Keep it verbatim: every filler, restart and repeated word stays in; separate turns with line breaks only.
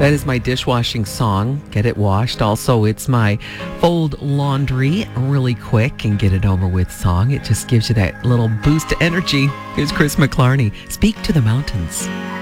That is my dishwashing song, Get It Washed. Also, it's my fold laundry really quick and get it over with song. It just gives you that little boost of energy. Here's Chris McClarney, Speak to the Mountains.